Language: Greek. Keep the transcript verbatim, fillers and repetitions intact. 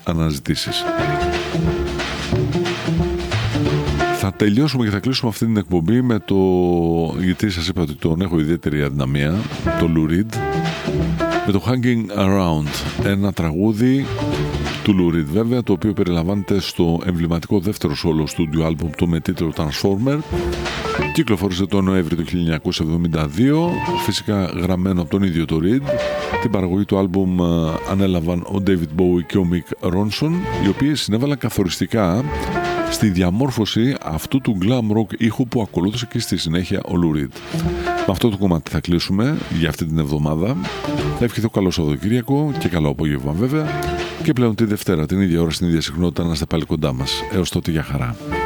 αναζητήσεις. Θα τελειώσουμε και θα κλείσουμε αυτή την εκπομπή με το... γιατί σας είπα ότι τον έχω ιδιαίτερη αδυναμία, το Lou Reed, με το Hanging Around, ένα τραγούδι του Lou Reed βέβαια, το οποίο περιλαμβάνεται στο εμβληματικό δεύτερο solo studio album του με τίτλο Transformer. Κυκλοφόρησε τον Νοέμβριο του χίλια εννιακόσια εβδομήντα δύο, φυσικά γραμμένο από τον ίδιο το Reed. Την παραγωγή του άλμπουμ ανέλαβαν ο David Bowie και ο Mick Ronson, οι οποίοι συνέβαλαν καθοριστικά στη διαμόρφωση αυτού του glam rock ήχου που ακολούθησε και στη συνέχεια ο Lou Reed. Με αυτό το κομμάτι θα κλείσουμε για αυτή την εβδομάδα. Θα ευχηθώ καλό Σαββατοκύριακο και καλό απόγευμα βέβαια, και πλέον τη Δευτέρα την ίδια ώρα στην ίδια συχνότητα να είστε πάλι κοντά μας. Έως τότε, για χαρά.